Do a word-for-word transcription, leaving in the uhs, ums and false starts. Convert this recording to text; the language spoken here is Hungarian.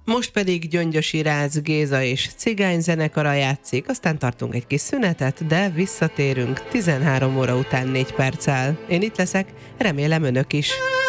Most pedig Gyöngyösi Rácz Géza és Cigány zenekara játszik, aztán tartunk egy kis szünetet, de visszatérünk tizenhárom óra után négy perccel. Én itt leszek, remélem önök is.